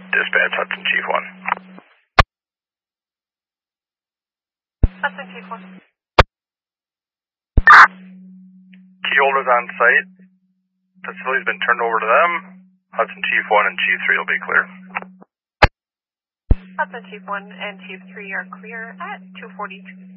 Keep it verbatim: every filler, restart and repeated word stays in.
Dispatch, Hudson Chief one. Hudson Chief one. Key holders on site. Facility's been turned over to them. Hudson Chief one and Chief three will be clear. Hudson Chief one and Chief three are clear at two forty-two.